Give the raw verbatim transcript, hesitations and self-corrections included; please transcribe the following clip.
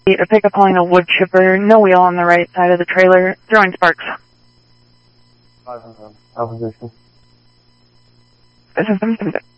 A pickup pulling a wood chipper, no wheel on the right side of the trailer, throwing sparks. five hundred, opposition. This is